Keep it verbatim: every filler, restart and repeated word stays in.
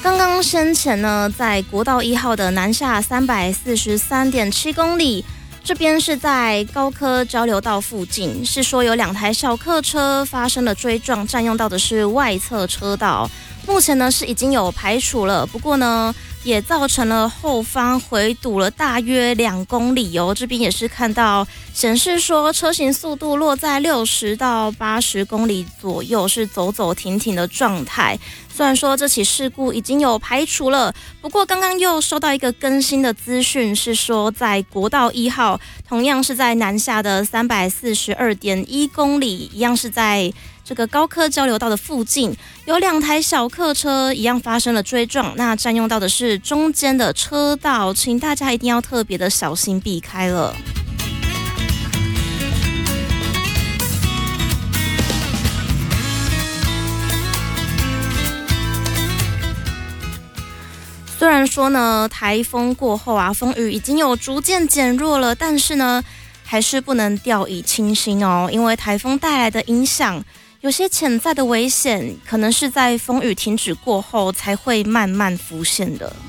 刚刚先前呢，在国道一号的南下三百四十三点七公里，这边是在高科交流道附近，是说有两台小客车发生了追撞，占用到的是外侧车道。目前呢是已经有排除了，不过呢也造成了后方回堵了大约两公里哦。这边也是看到显示说车行速度落在六十到八十公里左右，是走走停停的状态。虽然说这起事故已经有排除了，不过刚刚又收到一个更新的资讯，是说在国道一号，同样是在南下的三百四十二点一公里，一样是在这个高科交流道的附近，有两台小客车一样发生了追撞，那占用到的是中间的车道，请大家一定要特别的小心避开了。虽然说呢，台风过后啊，风雨已经有逐渐减弱了，但是呢，还是不能掉以轻心哦，因为台风带来的影响，有些潜在的危险，可能是在风雨停止过后才会慢慢浮现的。